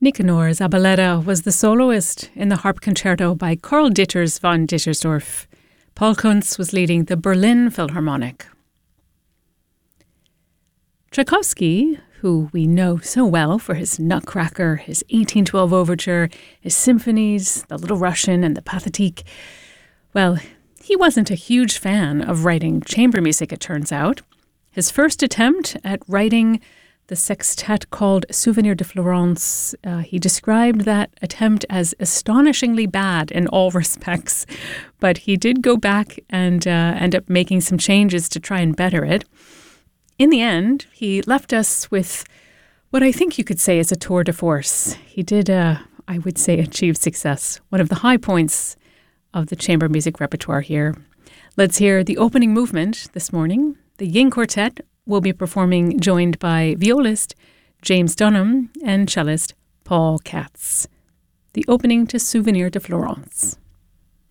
Nicanor Zabaleta was the soloist in the harp concerto by Karl Ditters von Dittersdorf. Paul Kuntz was leading the Berlin Philharmonic. Tchaikovsky, who we know so well for his Nutcracker, his 1812 Overture, his symphonies, the Little Russian and the Pathétique, well, he wasn't a huge fan of writing chamber music, it turns out. His first attempt at writing the sextet called Souvenir de Florence, he described that attempt as astonishingly bad in all respects, but he did go back and end up making some changes to try and better it. In the end, he left us with what I think you could say is a tour de force. He did, I would say, achieve success, one of the high points of the chamber music repertoire here. Let's hear the opening movement this morning. The Ying Quartet will be performing, joined by violist James Dunham and cellist Paul Katz. The opening to Souvenir de Florence.